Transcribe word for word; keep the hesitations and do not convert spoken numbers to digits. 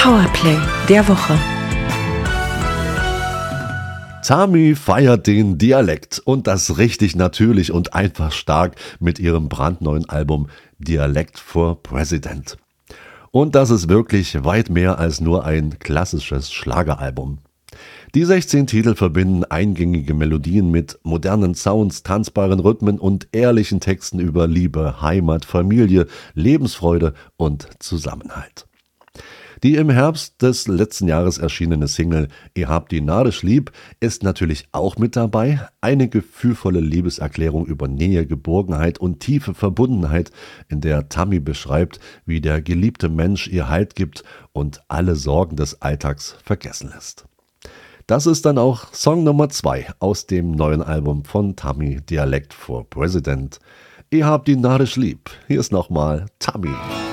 Powerplay der Woche. Tammy feiert den Dialekt und das richtig natürlich und einfach stark mit ihrem brandneuen Album Dialect for President. Und das ist wirklich weit mehr als nur ein klassisches Schlageralbum. Die sechzehn Titel verbinden eingängige Melodien mit modernen Sounds, tanzbaren Rhythmen und ehrlichen Texten über Liebe, Heimat, Familie, Lebensfreude und Zusammenhalt. Die im Herbst des letzten Jahres erschienene Single Ihr habt die narisch lieb ist natürlich auch mit dabei. Eine gefühlvolle Liebeserklärung über Nähe, Geborgenheit und tiefe Verbundenheit, in der Tammy beschreibt, wie der geliebte Mensch ihr Halt gibt und alle Sorgen des Alltags vergessen lässt. Das ist dann auch Song Nummer zwei aus dem neuen Album von Tammy, Dialect for President. Ihr habt die narisch lieb. Hier ist nochmal Tammy.